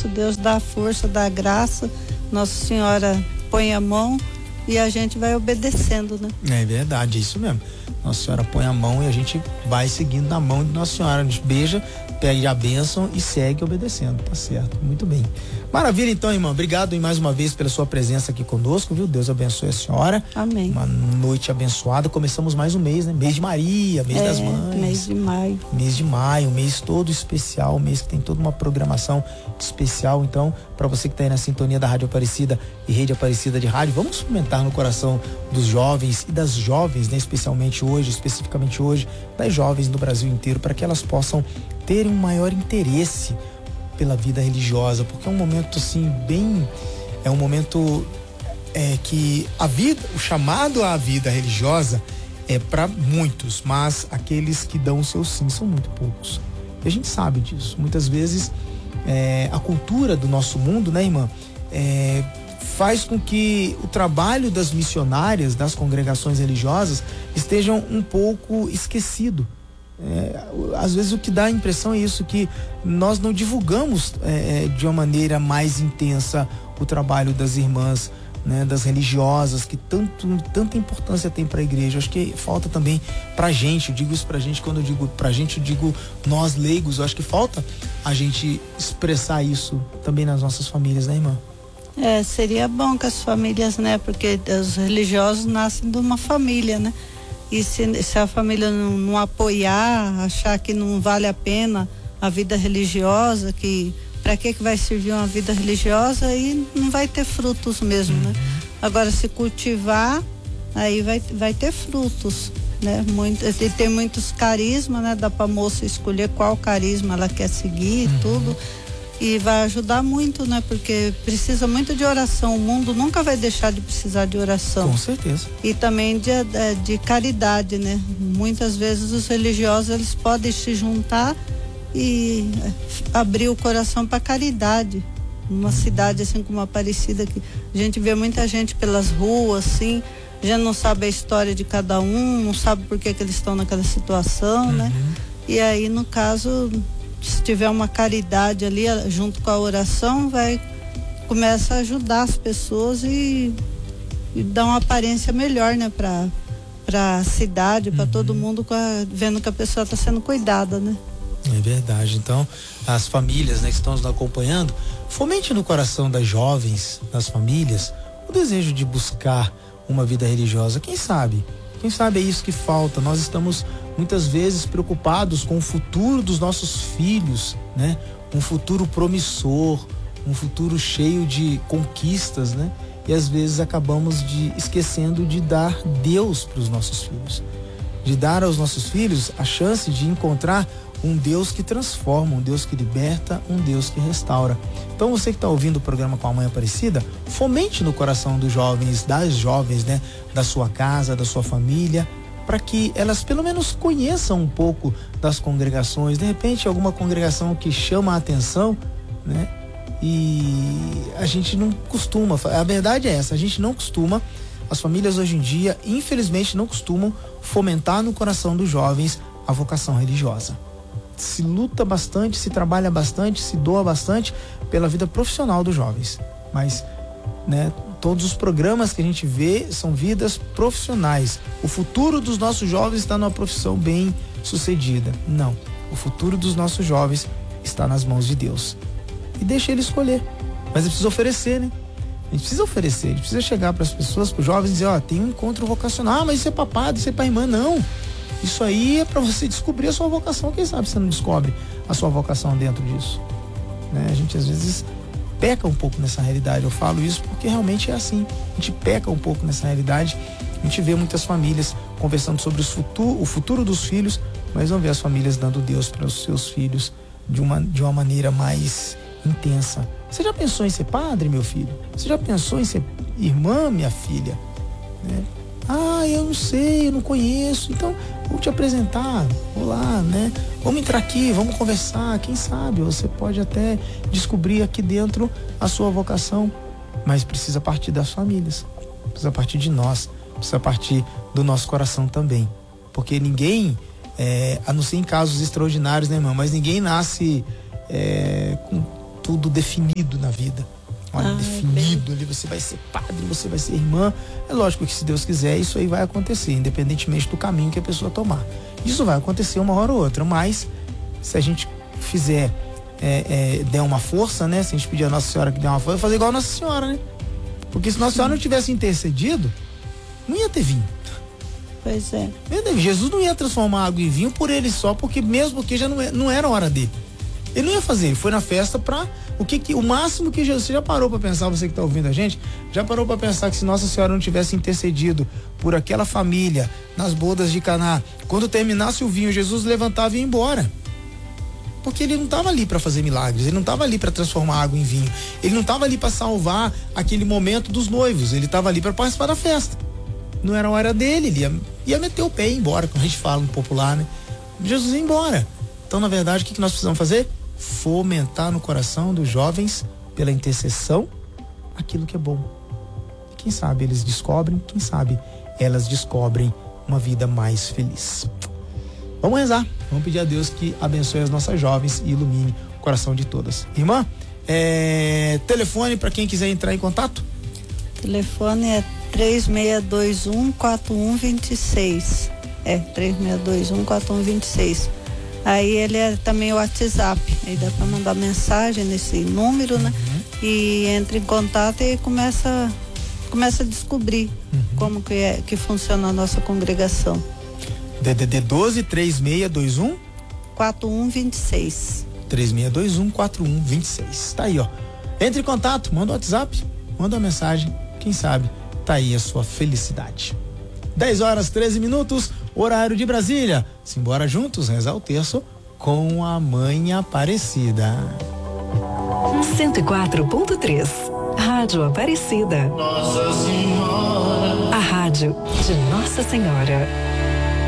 isso, Deus dá a força, dá a graça, Nossa Senhora põe a mão e a gente vai obedecendo, né? É verdade, é isso mesmo. Nossa Senhora põe a mão e a gente vai seguindo na mão de Nossa Senhora. A gente beija, pede a bênção e segue obedecendo, tá certo, muito bem. Maravilha, então, irmã, obrigado mais uma vez pela sua presença aqui conosco, viu? Deus abençoe a senhora. Amém. Uma noite abençoada. Começamos mais um mês, né? Mês de Maria, mês das mães. Mês de maio. Mês de maio, um mês todo especial, um mês que tem toda uma programação especial. Então, para você que está aí na sintonia da Rádio Aparecida e Rede Aparecida de Rádio, vamos fomentar no coração dos jovens e das jovens, né? Especificamente hoje, das jovens no Brasil inteiro, para que elas possam ter um maior interesse pela vida religiosa, porque é um momento assim é um momento que a vida, o chamado à vida religiosa é para muitos, mas aqueles que dão o seu sim são muito poucos. E a gente sabe disso. Muitas vezes a cultura do nosso mundo, né, irmã, faz com que o trabalho das missionárias, das congregações religiosas, estejam um pouco esquecido. Às vezes o que dá a impressão é isso, que nós não divulgamos de uma maneira mais intensa o trabalho das irmãs, né, das religiosas, que tanta importância tem para a igreja. Acho que falta também pra gente, eu digo isso pra gente, quando eu digo pra gente, eu digo nós leigos, eu acho que falta a gente expressar isso também nas nossas famílias, né, irmã? Seria bom que as famílias, né, porque os religiosos nascem de uma família, né? E se a família não apoiar, achar que não vale a pena a vida religiosa, que para que vai servir uma vida religiosa, aí não vai ter frutos mesmo, né? Agora, se cultivar, aí vai ter frutos, né? E tem muitos carismas, né? Dá pra moça escolher qual carisma ela quer seguir e tudo. E vai ajudar muito, né? Porque precisa muito de oração. O mundo nunca vai deixar de precisar de oração. Com certeza. E também de caridade, né? Muitas vezes os religiosos, eles podem se juntar e abrir o coração para caridade. Uma cidade assim como Aparecida, que a gente vê muita gente pelas ruas, assim, a gente não sabe a história de cada um, não sabe por que eles estão naquela situação, né? E aí, no caso, se tiver uma caridade ali junto com a oração, começa a ajudar as pessoas e dar uma aparência melhor, né, para a cidade, para todo mundo, vendo que a pessoa está sendo cuidada, né? É verdade. Então, as famílias, né, que estão nos acompanhando, fomente no coração das jovens, das famílias, o desejo de buscar uma vida religiosa. Quem sabe é isso que falta. Nós estamos muitas vezes preocupados com o futuro dos nossos filhos, né? Um futuro promissor, um futuro cheio de conquistas, né? E às vezes acabamos esquecendo de dar Deus para os nossos filhos, de dar aos nossos filhos a chance de encontrar um Deus que transforma, um Deus que liberta, um Deus que restaura. Então, você que está ouvindo o programa com a Mãe Aparecida, fomente no coração dos jovens, das jovens, né, da sua casa, da sua família, para que elas pelo menos conheçam um pouco das congregações. De repente, alguma congregação que chama a atenção, né? E a gente não costuma, a verdade é essa, a gente não costuma, as famílias hoje em dia, infelizmente, não costumam fomentar no coração dos jovens a vocação religiosa. Se luta bastante, se trabalha bastante, se doa bastante pela vida profissional dos jovens, mas, né, todos os programas que a gente vê são vidas profissionais. O futuro dos nossos jovens está numa profissão bem sucedida. Não, o futuro dos nossos jovens está nas mãos de Deus, e deixa ele escolher, mas ele precisa oferecer, né? A gente precisa oferecer, a gente precisa chegar para as pessoas, para os jovens, e dizer, tem um encontro vocacional, mas isso é para padre, isso é para irmã. Não, isso aí é para você descobrir a sua vocação. Quem sabe você não descobre a sua vocação dentro disso, né? A gente às vezes peca um pouco nessa realidade. Eu falo isso porque realmente é assim, a gente peca um pouco nessa realidade. A gente vê muitas famílias conversando sobre o futuro dos filhos, mas não vê as famílias dando Deus para os seus filhos de uma maneira mais intensa. Você já pensou em ser padre, meu filho? Você já pensou em ser irmã, minha filha? Né? Eu não sei, eu não conheço, então vou te apresentar, vou lá, né? Vamos entrar aqui, vamos conversar, quem sabe você pode até descobrir aqui dentro a sua vocação, mas precisa partir das famílias, precisa partir de nós, precisa partir do nosso coração também, porque ninguém, a não ser em casos extraordinários, né, irmã? Mas ninguém nasce com tudo definido na vida. Olha, definido ali, você vai ser padre, você vai ser irmã. É lógico que se Deus quiser, isso aí vai acontecer, independentemente do caminho que a pessoa tomar. Isso vai acontecer uma hora ou outra, mas se a gente fizer, der uma força, né? Se a gente pedir a Nossa Senhora que dê uma força, fazer igual a Nossa Senhora, né? Porque se Nossa Senhora não tivesse intercedido, não ia ter vinho. Pois é. Jesus não ia transformar água em vinho por ele só, porque mesmo que já não era hora dele. Ele não ia fazer, ele foi na festa pra... O máximo que Jesus... Você já parou pra pensar, você que tá ouvindo a gente, já parou pra pensar que se Nossa Senhora não tivesse intercedido por aquela família nas bodas de Caná, quando terminasse o vinho, Jesus levantava e ia embora? Porque ele não estava ali para fazer milagres, ele não estava ali para transformar água em vinho, ele não estava ali para salvar aquele momento dos noivos, ele estava ali para participar da festa. Não era a hora dele, ele ia meter o pé e ir embora, como a gente fala no popular, né? Jesus ia embora. Então, na verdade, o que nós precisamos fazer? Fomentar no coração dos jovens, pela intercessão, aquilo que é bom. E quem sabe eles descobrem, quem sabe elas descobrem uma vida mais feliz. Vamos rezar, vamos pedir a Deus que abençoe as nossas jovens e ilumine o coração de todas. Irmã, telefone para quem quiser entrar em contato? O telefone é 3621-4126. 3621-4126. Aí ele é também o WhatsApp. Aí dá para mandar mensagem nesse número, né? E entra em contato e começa a descobrir como que funciona a nossa congregação. DDD 12 3621 4126. 3621 4126. Tá aí, ó. Entre em contato, manda um WhatsApp, manda uma mensagem. Quem sabe tá aí a sua felicidade. 10h13, horário de Brasília. Simbora juntos rezar o terço com a Mãe Aparecida. 104.3 Rádio Aparecida. Nossa Senhora. A rádio de Nossa Senhora.